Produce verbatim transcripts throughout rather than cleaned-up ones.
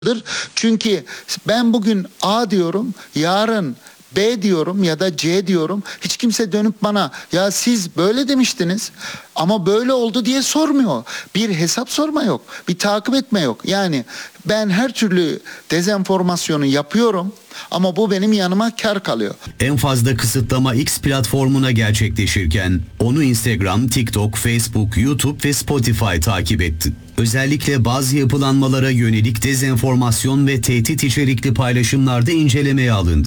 Çünkü ben bugün A diyorum, yarın B diyorum ya da C diyorum. Hiç kimse dönüp bana ya siz böyle demiştiniz ama böyle oldu diye sormuyor. Bir hesap sorma yok, bir takip etme yok. Yani ben her türlü dezenformasyonu yapıyorum ama bu benim yanıma kar kalıyor. En fazla kısıtlama X platformuna gerçekleşirken onu Instagram, TikTok, Facebook, YouTube ve Spotify takip etti. Özellikle bazı yapılanmalara yönelik dezenformasyon ve tehdit içerikli paylaşımlarda incelemeye alındı.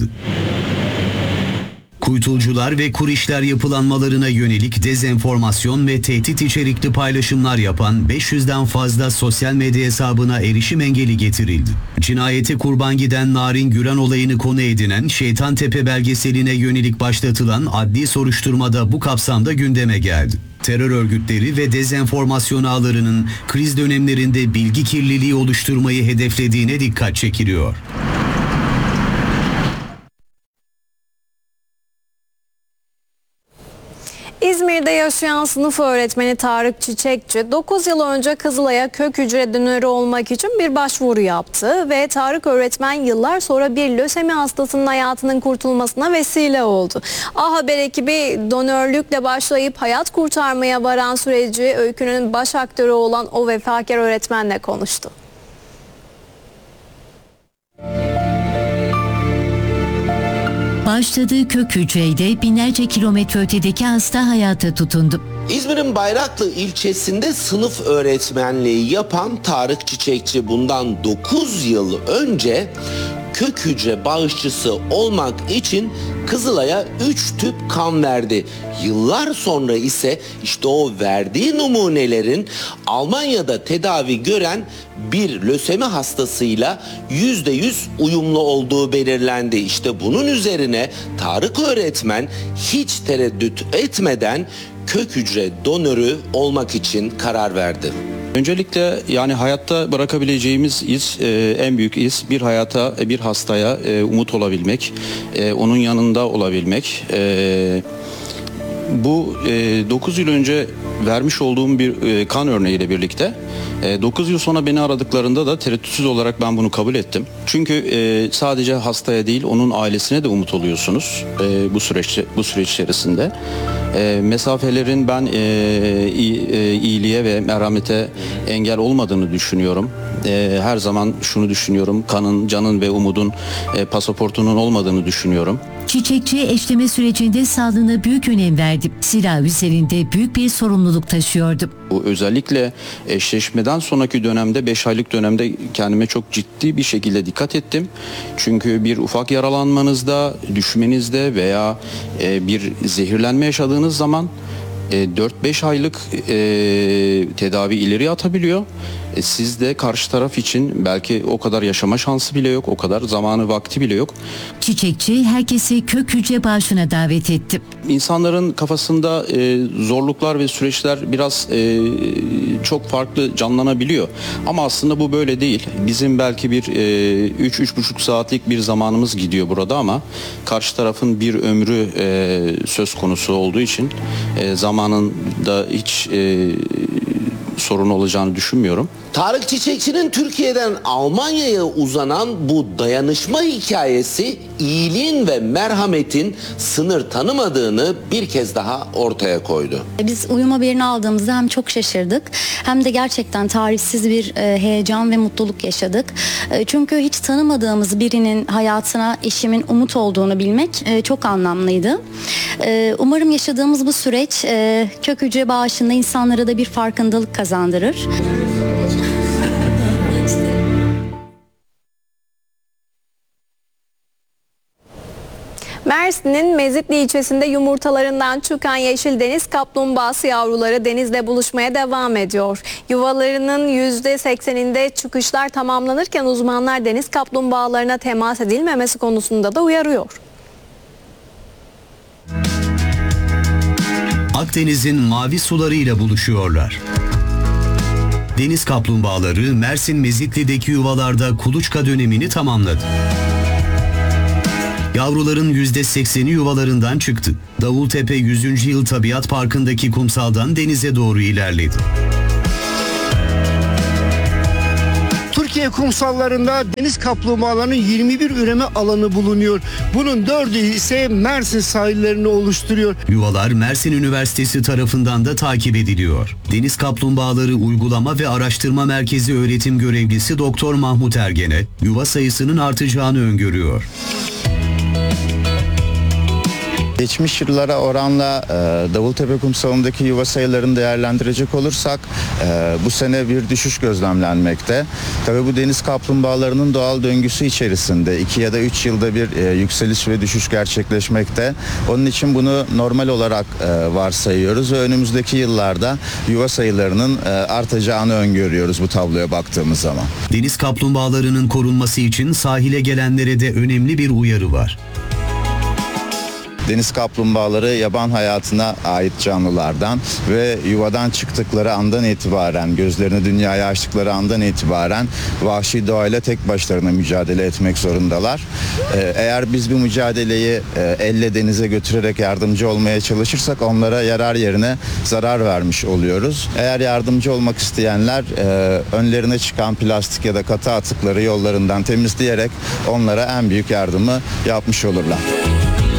Kuytulcular ve kurişler yapılanmalarına yönelik dezenformasyon ve tehdit içerikli paylaşımlar yapan beş yüzden fazla sosyal medya hesabına erişim engeli getirildi. Cinayete kurban giden Narin Güran olayını konu edinen Şeytantepe belgeseline yönelik başlatılan adli soruşturmada bu kapsamda gündeme geldi. Terör örgütleri ve dezenformasyon ağlarının kriz dönemlerinde bilgi kirliliği oluşturmayı hedeflediğine dikkat çekiliyor. İzmir'de yaşayan sınıf öğretmeni Tarık Çiçekçi dokuz yıl önce Kızılay'a kök hücre donörü olmak için bir başvuru yaptı ve Tarık öğretmen yıllar sonra bir lösemi hastasının hayatının kurtulmasına vesile oldu. A Haber ekibi donörlükle başlayıp hayat kurtarmaya varan süreci öykünün baş aktörü olan o vefakar öğretmenle konuştu. Başladığı kök hücreyle binlerce kilometre ötedeki hasta hayata tutundu. İzmir'in Bayraklı ilçesinde sınıf öğretmenliği yapan Tarık Çiçekçi bundan dokuz yıl önce kök hücre bağışçısı olmak için Kızılay'a üç tüp kan verdi. Yıllar sonra ise işte o verdiği numunelerin Almanya'da tedavi gören bir lösemi hastasıyla yüzde yüz uyumlu olduğu belirlendi. İşte bunun üzerine Tarık öğretmen hiç tereddüt etmeden kök hücre donörü olmak için karar verdi. Öncelikle yani hayatta bırakabileceğimiz iz, e, en büyük iz bir hayata, bir hastaya e, umut olabilmek, e, onun yanında olabilmek. E, bu e, dokuz yıl önce vermiş olduğum bir e, kan örneğiyle birlikte e, dokuz yıl sonra beni aradıklarında da tereddütsüz olarak ben bunu kabul ettim. Çünkü e, sadece hastaya değil onun ailesine de umut oluyorsunuz e, bu süreç bu süreç içerisinde. E, mesafelerin ben e, iyi, e, iyiliğe ve merhamete engel olmadığını düşünüyorum. E, her zaman şunu düşünüyorum, kanın, canın ve umudun e, pasaportunun olmadığını düşünüyorum. Çiçekçi eşleme sürecinde sağlığına büyük önem verdi. Silah üzerinde büyük bir sorumluluk taşıyordu. Bu özellikle eşleşmeden sonraki dönemde, beş aylık dönemde kendime çok ciddi bir şekilde dikkat ettim. Çünkü bir ufak yaralanmanızda, düşmenizde veya e, bir zehirlenme yaşadığınız zaman e, dört beş aylık e, tedavi ileri atabiliyor. E, siz de karşı taraf için belki o kadar yaşama şansı bile yok, o kadar zamanı, vakti bile yok. Çiçekçi herkesi kök hücre bağışına davet etti. İnsanların kafasında e, zorluklar ve süreçler biraz e, çok farklı canlanabiliyor. Ama aslında bu böyle değil. Bizim belki bir üç üç buçuk saatlik bir zamanımız gidiyor burada ama karşı tarafın bir ömrü e, söz konusu olduğu için e, zamanında hiç e, sorun olacağını düşünmüyorum. Tarık Çiçekçi'nin Türkiye'den Almanya'ya uzanan bu dayanışma hikayesi iyiliğin ve merhametin sınır tanımadığını bir kez daha ortaya koydu. Biz uyum haberini aldığımızda hem çok şaşırdık hem de gerçekten tarifsiz bir e, heyecan ve mutluluk yaşadık. E, çünkü hiç tanımadığımız birinin hayatına eşimin umut olduğunu bilmek e, çok anlamlıydı. E, umarım yaşadığımız bu süreç e, kök hücre bağışında insanlara da bir farkındalık kazandırır. Mersin'in Mezitli ilçesinde yumurtalarından çıkan yeşil deniz kaplumbağası yavruları denizle buluşmaya devam ediyor. Yuvalarının yüzde sekseninde çıkışlar tamamlanırken uzmanlar deniz kaplumbağalarına temas edilmemesi konusunda da uyarıyor. Akdeniz'in mavi sularıyla buluşuyorlar. Deniz kaplumbağaları Mersin Mezitli'deki yuvalarda kuluçka dönemini tamamladı. Yavruların yüzde sekseni yuvalarından çıktı. Davultepe yüzüncü Yıl Tabiat Parkı'ndaki kumsaldan denize doğru ilerledi. Türkiye kumsallarında deniz kaplumbağalarının yirmi bir üreme alanı bulunuyor. Bunun dördü ise Mersin sahillerini oluşturuyor. Yuvalar Mersin Üniversitesi tarafından da takip ediliyor. Deniz Kaplumbağaları Uygulama ve Araştırma Merkezi öğretim görevlisi Doktor Mahmut Ergen'e yuva sayısının artacağını öngörüyor. Geçmiş yıllara oranla e, Davultepe kumsalındaki yuva sayılarını değerlendirecek olursak e, bu sene bir düşüş gözlemlenmekte. Tabii bu deniz kaplumbağalarının doğal döngüsü içerisinde iki ya da üç yılda bir e, yükseliş ve düşüş gerçekleşmekte. Onun için bunu normal olarak e, varsayıyoruz ve önümüzdeki yıllarda yuva sayılarının e, artacağını öngörüyoruz bu tabloya baktığımız zaman. Deniz kaplumbağalarının korunması için sahile gelenlere de önemli bir uyarı var. Deniz kaplumbağaları yaban hayatına ait canlılardan ve yuvadan çıktıkları andan itibaren, gözlerini dünyaya açtıkları andan itibaren vahşi doğayla tek başlarına mücadele etmek zorundalar. Ee, eğer biz bu mücadeleyi e, elle denize götürerek yardımcı olmaya çalışırsak onlara yarar yerine zarar vermiş oluyoruz. Eğer yardımcı olmak isteyenler e, önlerine çıkan plastik ya da katı atıkları yollarından temizleyerek onlara en büyük yardımı yapmış olurlar.